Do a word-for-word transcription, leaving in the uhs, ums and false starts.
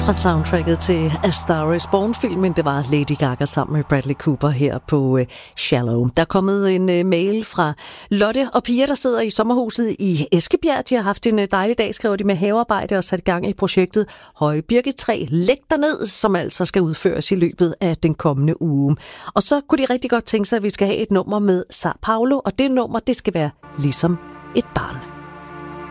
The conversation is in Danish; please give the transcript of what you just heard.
fra soundtracket til A Star Is Born-filmen. Det var Lady Gaga sammen med Bradley Cooper her på uh, Shallow. Der er kommet en uh, mail fra Lotte og Pia, der sidder i sommerhuset i Eskebjerg. De har haft en uh, dejlig dag, skrev de, med havearbejde og sat i gang i projektet Høje Birketræ. Læg derned, som altså skal udføres i løbet af den kommende uge. Og så kunne de rigtig godt tænke sig, at vi skal have et nummer med Sao Paulo, og det nummer, det skal være Ligesom et barn.